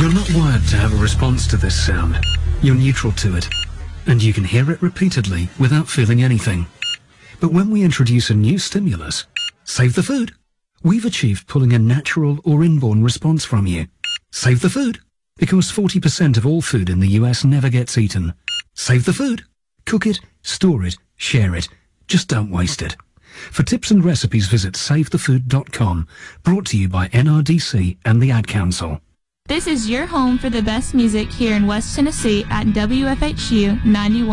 You're not wired to have a response to this sound. You're neutral to it, and you can hear it repeatedly without feeling anything. But when we introduce a new stimulus, save the food, we've achieved pulling a natural or inborn response from you. Save the food, because 40% of all food in the US never gets eaten. Save the food. Cook it, store it, share it. Just don't waste it. For tips and recipes, visit savethefood.com. Brought to you by NRDC and the Ad Council. This is your home for the best music here in West Tennessee at WFHU 91.